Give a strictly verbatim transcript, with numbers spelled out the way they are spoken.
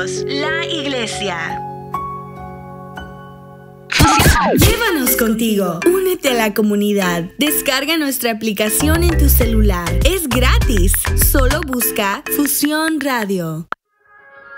Unidos, la iglesia. Llévanos contigo. Únete a la comunidad. Descarga nuestra aplicación en tu celular. Es gratis. Solo busca Fusión Radio.